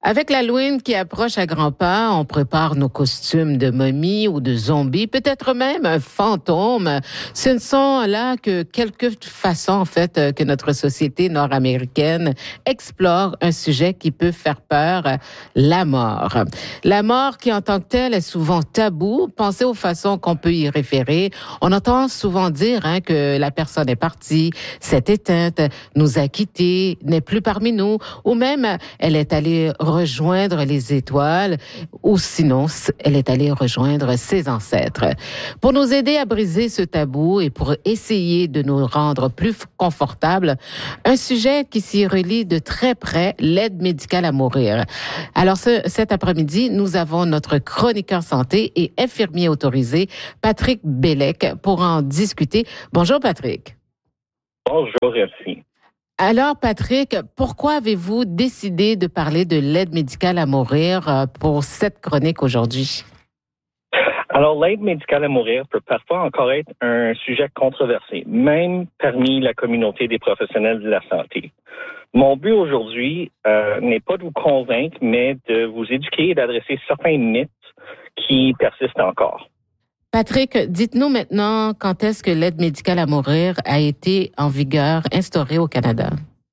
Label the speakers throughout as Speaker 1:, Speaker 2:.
Speaker 1: Avec l'Halloween qui approche à grands pas, on prépare nos costumes de momies ou de zombies, peut-être même un fantôme. Ce ne sont là que quelques façons, en fait, que notre société nord-américaine explore un sujet qui peut faire peur, la mort. La mort qui, en tant que telle, est souvent taboue. Pensez aux façons qu'on peut y référer. On entend souvent dire que la personne est partie, s'est éteinte, nous a quittés, n'est plus parmi nous, ou même elle est allée rejoindre les étoiles, ou sinon, elle est allée rejoindre ses ancêtres. Pour nous aider à briser ce tabou et pour essayer de nous rendre plus confortables, un sujet qui s'y relie de très près, l'aide médicale à mourir. Alors, cet après-midi, nous avons notre chroniqueur santé et infirmier autorisé, Patrick Bellec, pour en discuter. Bonjour, Patrick.
Speaker 2: Bonjour, merci.
Speaker 1: Alors, Patrick, pourquoi avez-vous décidé de parler de l'aide médicale à mourir pour cette chronique aujourd'hui?
Speaker 2: Alors, l'aide médicale à mourir peut parfois encore être un sujet controversé, même parmi la communauté des professionnels de la santé. Mon but aujourd'hui n'est pas de vous convaincre, mais de vous éduquer et d'adresser certains mythes qui persistent encore.
Speaker 1: Patrick, dites-nous maintenant quand est-ce que l'aide médicale à mourir a été en vigueur, instaurée au Canada?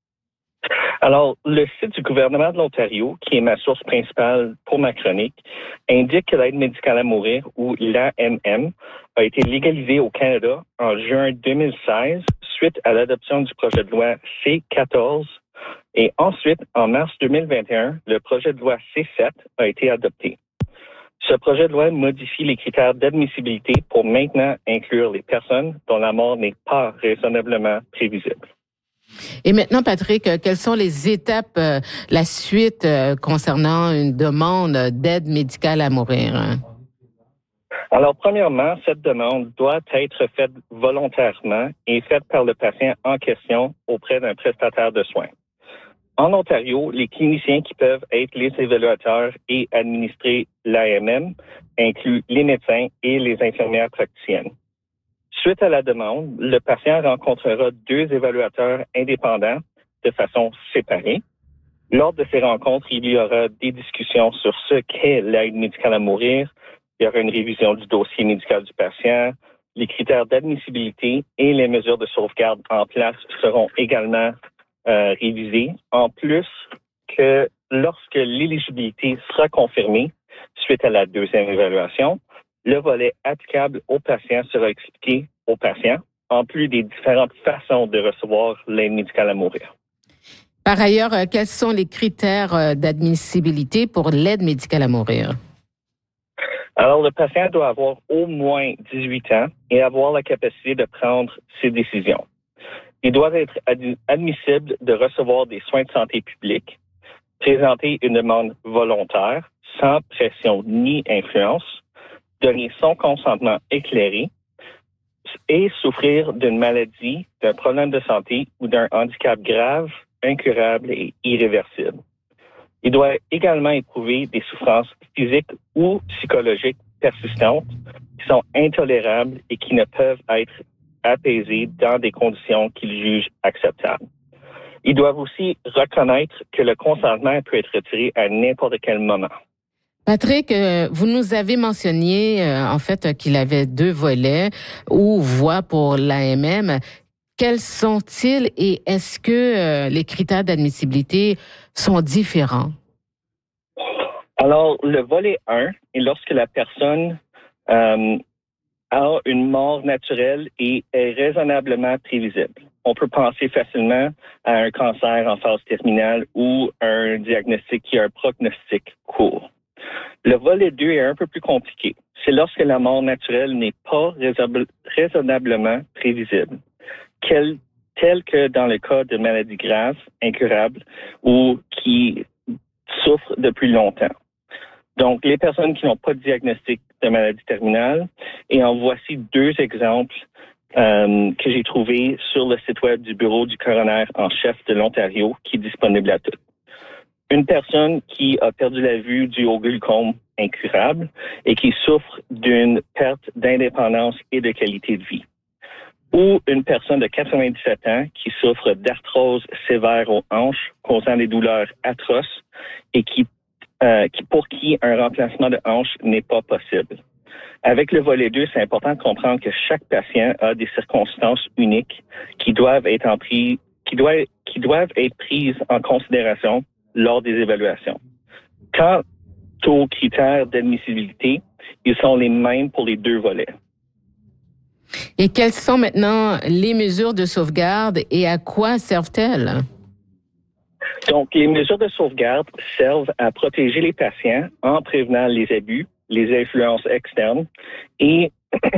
Speaker 2: Alors, le site du gouvernement de l'Ontario, qui est ma source principale pour ma chronique, indique que l'aide médicale à mourir, ou l'AMM, a été légalisée au Canada en juin 2016 suite à l'adoption du projet de loi C-14. Et ensuite, en mars 2021, le projet de loi C-7 a été adopté. Ce projet de loi modifie les critères d'admissibilité pour maintenant inclure les personnes dont la mort n'est pas raisonnablement prévisible.
Speaker 1: Et maintenant, Patrick, quelles sont les étapes, la suite concernant une demande d'aide médicale à mourir?
Speaker 2: Alors, premièrement, cette demande doit être faite volontairement et faite par le patient en question auprès d'un prestataire de soins. En Ontario, les cliniciens qui peuvent être les évaluateurs et administrer l'AMM incluent les médecins et les infirmières praticiennes. Suite à la demande, le patient rencontrera 2 évaluateurs indépendants de façon séparée. Lors de ces rencontres, il y aura des discussions sur ce qu'est l'aide médicale à mourir. Il y aura une révision du dossier médical du patient. Les critères d'admissibilité et les mesures de sauvegarde en place seront également révisés, en plus que lorsque l'éligibilité sera confirmée suite à la 2e évaluation, le volet applicable au patient sera expliqué au patient, en plus des différentes façons de recevoir l'aide médicale à mourir.
Speaker 1: Par ailleurs, quels sont les critères d'admissibilité pour l'aide médicale à mourir?
Speaker 2: Alors, le patient doit avoir au moins 18 ans et avoir la capacité de prendre ses décisions. Il doit être admissible de recevoir des soins de santé publics, présenter une demande volontaire, sans pression ni influence, donner son consentement éclairé et souffrir d'une maladie, d'un problème de santé ou d'un handicap grave, incurable et irréversible. Il doit également éprouver des souffrances physiques ou psychologiques persistantes qui sont intolérables et qui ne peuvent être apaisés dans des conditions qu'ils jugent acceptables. Ils doivent aussi reconnaître que le consentement peut être retiré à n'importe quel moment.
Speaker 1: Patrick, vous nous avez mentionné en fait qu'il avait 2 volets ou voies pour l'AMM. Quels sont-ils et est-ce que les critères d'admissibilité sont différents?
Speaker 2: Alors, le volet 1 est lorsque la personne a une mort naturelle et est raisonnablement prévisible. On peut penser facilement à un cancer en phase terminale ou un diagnostic qui a un prognostic court. Le volet 2 est un peu plus compliqué. C'est lorsque la mort naturelle n'est pas raisonnablement prévisible, tel que dans le cas de maladies graves, incurables ou qui souffrent depuis longtemps. Donc, les personnes qui n'ont pas de diagnostic de maladie terminale, et en voici 2 exemples que j'ai trouvés sur le site web du Bureau du coroner en chef de l'Ontario, qui est disponible à tous. Une personne qui a perdu la vue due au glaucome incurable et qui souffre d'une perte d'indépendance et de qualité de vie. Ou une personne de 97 ans qui souffre d'arthrose sévère aux hanches, causant des douleurs atroces et qui pour qui un remplacement de hanche n'est pas possible. Avec le volet 2, c'est important de comprendre que chaque patient a des circonstances uniques qui doivent être prises en considération lors des évaluations. Quant aux critères d'admissibilité, ils sont les mêmes pour les deux volets.
Speaker 1: Et quelles sont maintenant les mesures de sauvegarde et à quoi servent-elles?
Speaker 2: Donc, les mesures de sauvegarde servent à protéger les patients en prévenant les abus, les influences externes et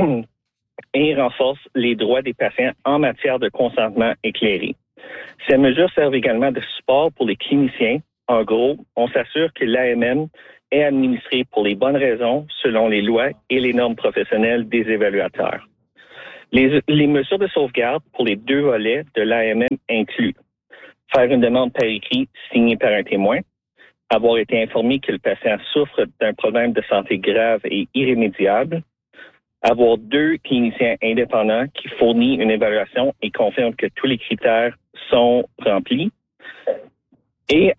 Speaker 2: renforcent les droits des patients en matière de consentement éclairé. Ces mesures servent également de support pour les cliniciens. En gros, on s'assure que l'AMM est administré pour les bonnes raisons selon les lois et les normes professionnelles des évaluateurs. Les mesures de sauvegarde pour les deux volets de l'AMM incluent faire une demande par écrit signée par un témoin, avoir été informé que le patient souffre d'un problème de santé grave et irrémédiable, avoir deux cliniciens indépendants qui fournissent une évaluation et confirment que tous les critères sont remplis, et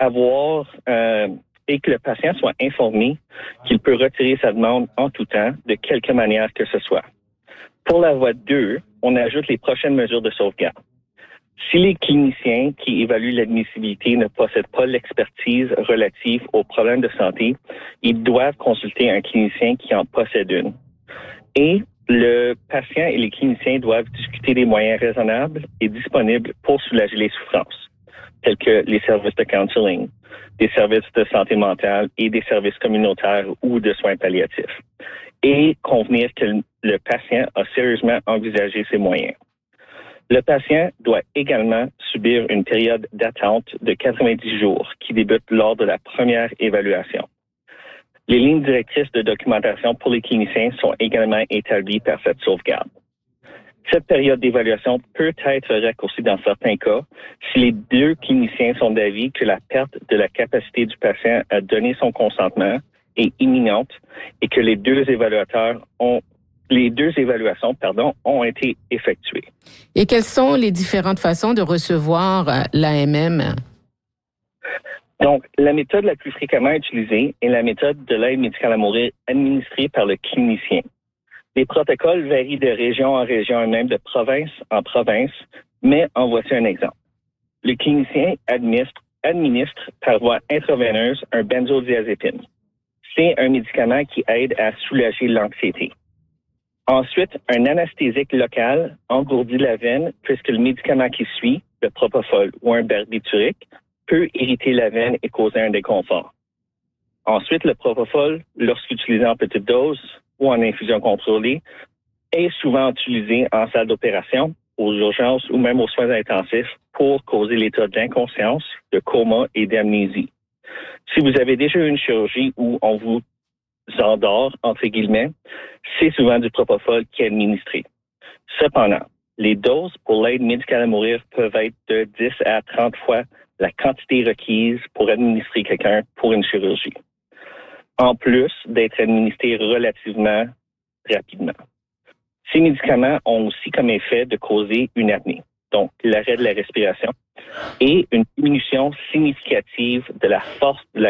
Speaker 2: que le patient soit informé qu'il peut retirer sa demande en tout temps, de quelque manière que ce soit. Pour la voie 2, on ajoute les prochaines mesures de sauvegarde. Si les cliniciens qui évaluent l'admissibilité ne possèdent pas l'expertise relative aux problèmes de santé, ils doivent consulter un clinicien qui en possède une. Et le patient et les cliniciens doivent discuter des moyens raisonnables et disponibles pour soulager les souffrances, tels que les services de counseling, des services de santé mentale et des services communautaires ou de soins palliatifs, et convenir que le patient a sérieusement envisagé ces moyens. Le patient doit également subir une période d'attente de 90 jours qui débute lors de la première évaluation. Les lignes directrices de documentation pour les cliniciens sont également établies par cette sauvegarde. Cette période d'évaluation peut être raccourcie dans certains cas si les deux cliniciens sont d'avis que la perte de la capacité du patient à donner son consentement est imminente et que les deux évaluations ont été effectuées.
Speaker 1: Et quelles sont les différentes façons de recevoir l'AMM?
Speaker 2: Donc, la méthode la plus fréquemment utilisée est la méthode de l'aide médicale à mourir administrée par le clinicien. Les protocoles varient de région en région et même de province en province, mais en voici un exemple. Le clinicien administre par voie intraveineuse un benzodiazépine. C'est un médicament qui aide à soulager l'anxiété. Ensuite, un anesthésique local engourdit la veine puisque le médicament qui suit, le propofol ou un barbiturique, peut irriter la veine et causer un déconfort. Ensuite, le propofol, lorsqu'utilisé en petite dose ou en infusion contrôlée, est souvent utilisé en salle d'opération, aux urgences ou même aux soins intensifs pour causer l'état d'inconscience, de coma et d'amnésie. Si vous avez déjà eu une chirurgie où on vous endort, entre guillemets, c'est souvent du propofol qui est administré. Cependant, les doses pour l'aide médicale à mourir peuvent être de 10 à 30 fois la quantité requise pour administrer quelqu'un pour une chirurgie, en plus d'être administrés relativement rapidement. Ces médicaments ont aussi comme effet de causer une apnée, donc l'arrêt de la respiration, et une diminution significative de la force de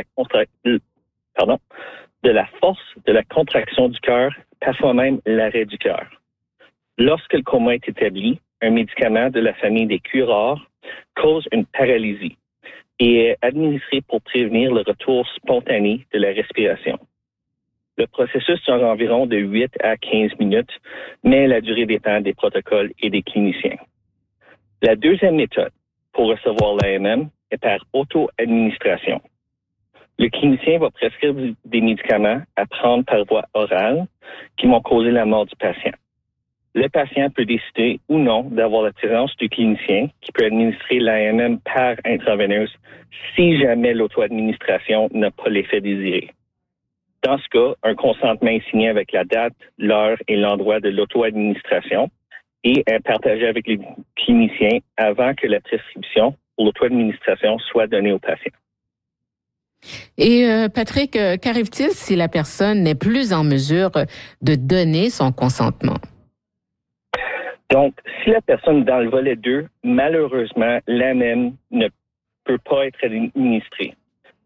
Speaker 2: la contraction du cœur, parfois même l'arrêt du cœur. Lorsque le coma est établi, un médicament de la famille des curares cause une paralysie et est administré pour prévenir le retour spontané de la respiration. Le processus dure environ de 8 à 15 minutes, mais la durée dépend des protocoles et des cliniciens. La deuxième méthode pour recevoir l'AMM est par auto-administration. Le clinicien va prescrire des médicaments à prendre par voie orale qui vont causer la mort du patient. Le patient peut décider ou non d'avoir la présence du clinicien qui peut administrer l'AMM par intraveineuse si jamais l'auto-administration n'a pas l'effet désiré. Dans ce cas, un consentement est signé avec la date, l'heure et l'endroit de l'auto-administration et est partagé avec les cliniciens avant que la prescription pour l'auto-administration soit donnée au patient.
Speaker 1: Et Patrick, qu'arrive-t-il si la personne n'est plus en mesure de donner son consentement?
Speaker 2: Donc, si la personne dans le volet 2, malheureusement, l'AMM ne peut pas être administrée.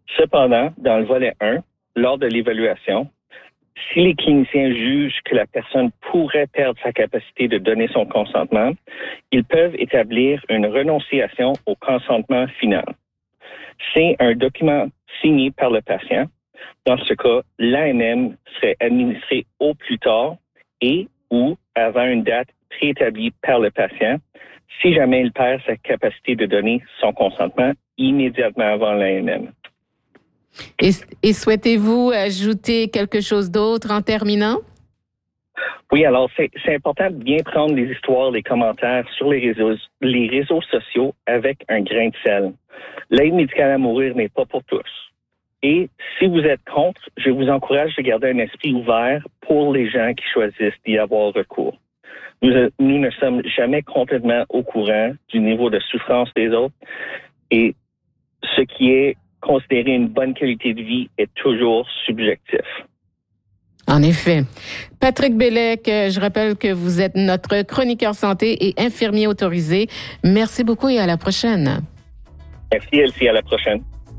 Speaker 2: Cependant, dans le volet 1, lors de l'évaluation, si les cliniciens jugent que la personne pourrait perdre sa capacité de donner son consentement, ils peuvent établir une renonciation au consentement final. C'est un document signé par le patient. Dans ce cas, l'AMM serait administré au plus tard et ou avant une date préétablie par le patient, si jamais il perd sa capacité de donner son consentement immédiatement avant l'AMM.
Speaker 1: Et souhaitez-vous ajouter quelque chose d'autre en terminant?
Speaker 2: Oui, alors c'est important de bien prendre les histoires, les commentaires sur les réseaux sociaux avec un grain de sel. L'aide médicale à mourir n'est pas pour tous. Et si vous êtes contre, je vous encourage de garder un esprit ouvert pour les gens qui choisissent d'y avoir recours. Nous ne sommes jamais complètement au courant du niveau de souffrance des autres et ce qui est considérer une bonne qualité de vie est toujours subjectif.
Speaker 1: En effet. Patrick Bellec, je rappelle que vous êtes notre chroniqueur santé et infirmier autorisé. Merci beaucoup et à la prochaine.
Speaker 2: Merci Elsie, à la prochaine.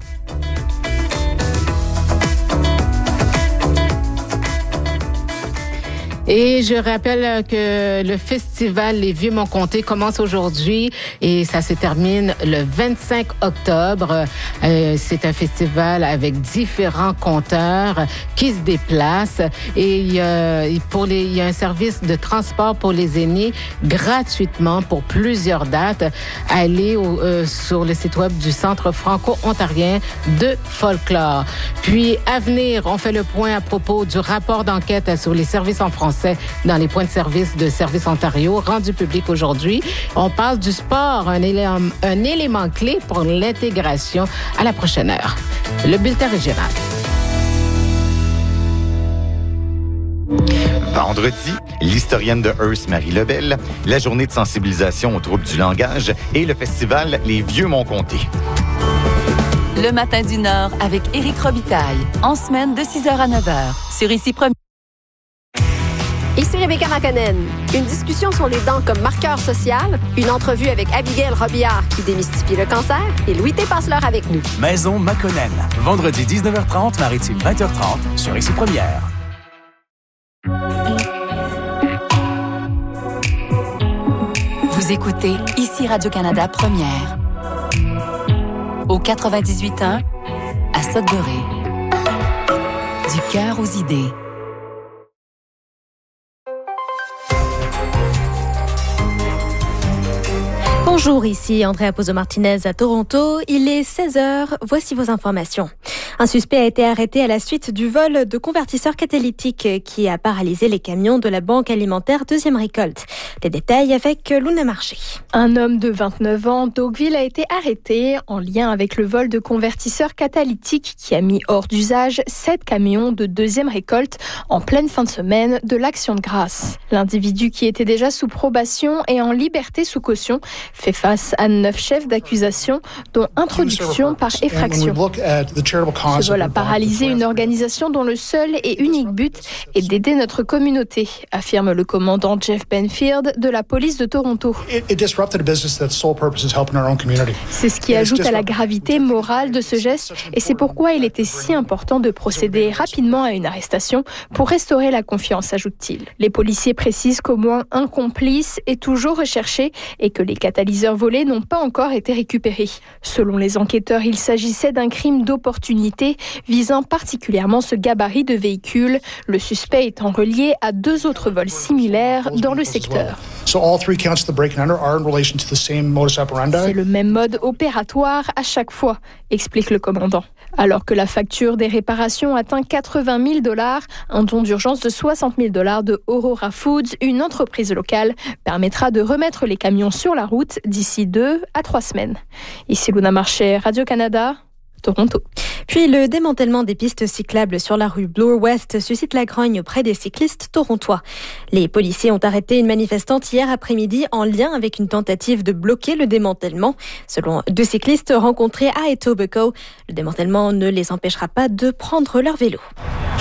Speaker 1: Et je rappelle que le festival Les Vieux-Mont-Comté commence aujourd'hui et ça se termine le 25 octobre. C'est un festival avec différents conteurs qui se déplacent et il y a un service de transport pour les aînés gratuitement pour plusieurs dates. Allez sur le site web du Centre franco-ontarien de folklore. Puis à venir, on fait le point à propos du rapport d'enquête sur les services en français dans les points de service de Service Ontario rendu public aujourd'hui. On parle du sport, un élément clé pour l'intégration à la prochaine heure. Le bulletin régional.
Speaker 3: Vendredi, l'historienne de Hearst, Marie Lebel, la journée de sensibilisation aux troubles du langage et le festival Les Vieux-Mont-Comté.
Speaker 4: Le matin du Nord avec Éric Robitaille, en semaine de 6h à 9h, sur Ici Premier.
Speaker 5: Ici Rebecca McConnell. Une discussion sur les dents comme marqueur social, une entrevue avec Abigail Robillard qui démystifie le cancer et Louis T. passe l'heure avec nous.
Speaker 6: Maison McConnell. Vendredi 19h30, Maritime 20h30 sur Ici Première.
Speaker 4: Vous écoutez Ici Radio-Canada Première. Au 98.1 à Sudbury. Du cœur aux idées.
Speaker 7: Bonjour, ici Andrea Pozo-Martinez à Toronto. Il est 16h. Voici vos informations. Un suspect a été arrêté à la suite du vol de convertisseurs catalytiques qui a paralysé les camions de la Banque alimentaire Deuxième Récolte. Les détails avec Luna Marché.
Speaker 8: Un homme de 29 ans d'Oakville a été arrêté en lien avec le vol de convertisseurs catalytiques qui a mis hors d'usage 7 camions de Deuxième Récolte en pleine fin de semaine de l'Action de grâce. L'individu qui était déjà sous probation et en liberté sous caution fait face à 9 chefs d'accusation, dont introduction par effraction. Ce vol a paralysé une organisation dont le seul et unique but est d'aider notre communauté, affirme le commandant Jeff Benfield de la police de Toronto. C'est ce qui ajoute à la gravité morale de ce geste et c'est pourquoi il était si important de procéder rapidement à une arrestation pour restaurer la confiance, ajoute-t-il. Les policiers précisent qu'au moins un complice est toujours recherché et que les catalyseurs volés n'ont pas encore été récupérés. Selon les enquêteurs, il s'agissait d'un crime d'opportunité visant particulièrement ce gabarit de véhicule, le suspect étant relié à 2 autres vols similaires dans le secteur. C'est le même mode opératoire à chaque fois, explique le commandant. Alors que la facture des réparations atteint $80 000, un don d'urgence de $60 000 de Aurora Foods, une entreprise locale, permettra de remettre les camions sur la route d'ici 2 à 3 semaines. Ici Luna Marché, Radio-Canada, Toronto.
Speaker 7: Puis le démantèlement des pistes cyclables sur la rue Bloor-West suscite la grogne auprès des cyclistes torontois. Les policiers ont arrêté une manifestante hier après-midi en lien avec une tentative de bloquer le démantèlement. Selon 2 cyclistes rencontrés à Etobicoke, le démantèlement ne les empêchera pas de prendre leur vélo.
Speaker 9: Je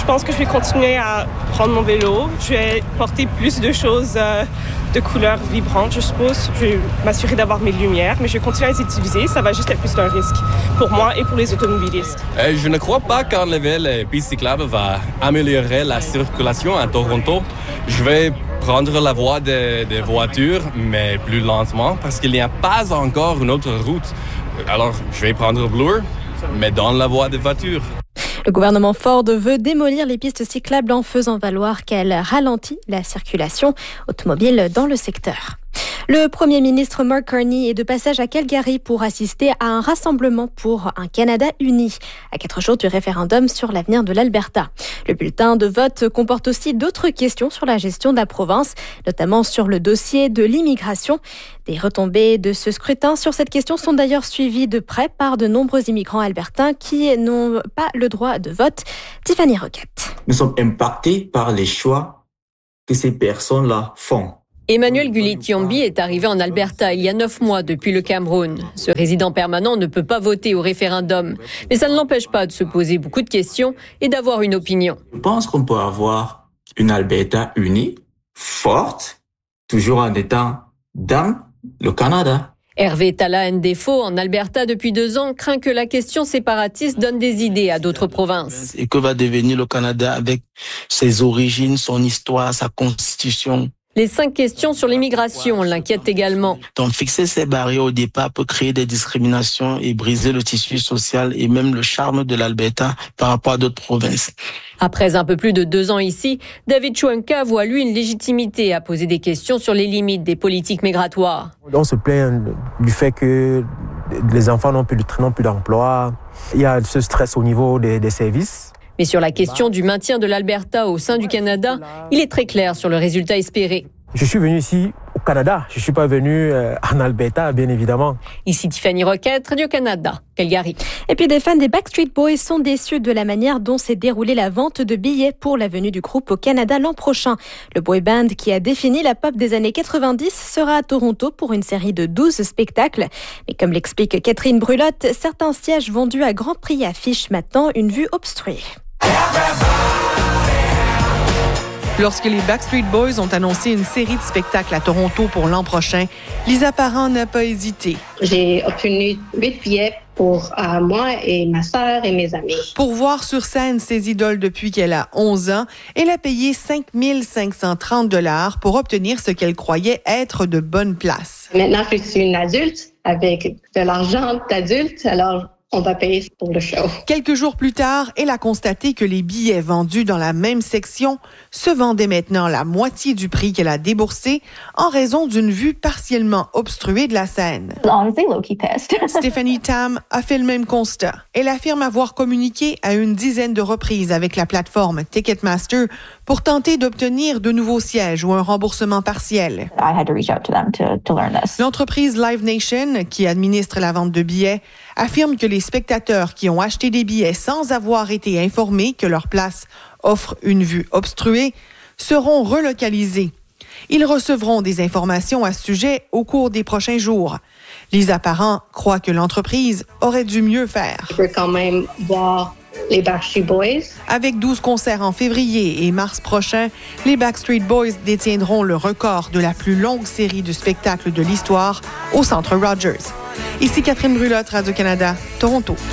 Speaker 9: Je pense que je vais continuer à prendre mon vélo. Je vais porter plus de choses de couleurs vibrantes, je suppose. Je vais m'assurer d'avoir mes lumières, mais je vais continuer à les utiliser. Ça va juste être plus d'un risque pour moi et pour les automobilistes.
Speaker 10: Je ne crois pas qu'enlever les pistes cyclables va améliorer la circulation à Toronto. Je vais prendre la voie des voitures, mais plus lentement, parce qu'il n'y a pas encore une autre route. Alors, je vais prendre Bloor, mais dans la voie des voitures.
Speaker 7: Le gouvernement Ford veut démolir les pistes cyclables en faisant valoir qu'elles ralentissent la circulation automobile dans le secteur. Le Premier ministre Mark Carney est de passage à Calgary pour assister à un rassemblement pour un Canada uni, à 4 jours du référendum sur l'avenir de l'Alberta. Le bulletin de vote comporte aussi d'autres questions sur la gestion de la province, notamment sur le dossier de l'immigration. Des retombées de ce scrutin sur cette question sont d'ailleurs suivies de près par de nombreux immigrants albertains qui n'ont pas le droit de vote. Tiffany Roquette.
Speaker 11: Nous sommes impactés par les choix que ces personnes-là font.
Speaker 12: Emmanuel Gullit-Kiombi est arrivé en Alberta il y a 9 mois depuis le Cameroun. Ce résident permanent ne peut pas voter au référendum, mais ça ne l'empêche pas de se poser beaucoup de questions et d'avoir une opinion.
Speaker 11: Je pense qu'on peut avoir une Alberta unie, forte, toujours en étant dans le Canada.
Speaker 12: Hervé Tala Ndefo, en Alberta depuis 2 ans, craint que la question séparatiste donne des idées à d'autres provinces.
Speaker 13: Et que va devenir le Canada avec ses origines, son histoire, sa constitution?
Speaker 12: Les 5 questions sur l'immigration l'inquiètent également.
Speaker 13: Donc fixer ces barrières au départ peut créer des discriminations et briser le tissu social et même le charme de l'Alberta par rapport à d'autres provinces.
Speaker 12: Après un peu plus de 2 ans ici, David Chouenka voit lui une légitimité à poser des questions sur les limites des politiques migratoires.
Speaker 14: On se plaint du fait que les enfants n'ont plus d'emploi. Il y a ce stress au niveau des services.
Speaker 12: Mais sur la question du maintien de l'Alberta au sein du Canada, il est très clair sur le résultat espéré.
Speaker 14: Je suis venu ici au Canada. Je ne suis pas venu en Alberta, bien évidemment.
Speaker 12: Ici Tiffany Roquette, Radio-Canada, Calgary.
Speaker 7: Et puis des fans des Backstreet Boys sont déçus de la manière dont s'est déroulée la vente de billets pour la venue du groupe au Canada l'an prochain. Le boy band qui a défini la pop des années 90 sera à Toronto pour une série de 12 spectacles. Mais comme l'explique Catherine Brulotte, certains sièges vendus à grand prix affichent maintenant une vue obstruée.
Speaker 15: Lorsque les Backstreet Boys ont annoncé une série de spectacles à Toronto pour l'an prochain, Lisa Parent n'a pas hésité.
Speaker 16: J'ai obtenu 8 billets pour moi et ma sœur et mes amis.
Speaker 15: Pour voir sur scène ses idoles depuis qu'elle a 11 ans, elle a payé 5 530 $ pour obtenir ce qu'elle croyait être de bonnes places.
Speaker 16: Maintenant, je suis une adulte avec de l'argent d'adulte, alors on va payer pour le show.
Speaker 15: Quelques jours plus tard, elle a constaté que les billets vendus dans la même section se vendaient maintenant la moitié du prix qu'elle a déboursé en raison d'une vue partiellement obstruée de la scène. Stephanie Tam a fait le même constat. Elle affirme avoir communiqué à une dizaine de reprises avec la plateforme Ticketmaster pour tenter d'obtenir de nouveaux sièges ou un remboursement partiel. L'entreprise Live Nation, qui administre la vente de billets, affirme que les spectateurs qui ont acheté des billets sans avoir été informés que leur place offre une vue obstruée seront relocalisés. Ils recevront des informations à ce sujet au cours des prochains jours. Lisa Parent croit que l'entreprise aurait dû mieux faire.
Speaker 16: Je peux quand même voir les Backstreet Boys.
Speaker 15: Avec 12 concerts en février et mars prochain, les Backstreet Boys détiendront le record de la plus longue série de spectacles de l'histoire au Centre Rogers. Ici Catherine Brulotte, Radio-Canada, Toronto.